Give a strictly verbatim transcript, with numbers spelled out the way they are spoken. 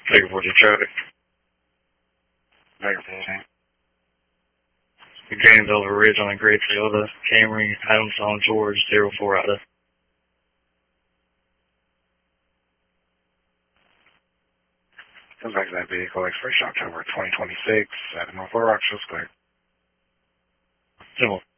Figure for Detroit. Figure fourteen. The Granville Ridge on the Great Toyota Camry, Adams on George, zero four out of. Comes back to that vehicle, expiration October twenty twenty-six, at North Little Rock, Show Square. Simple.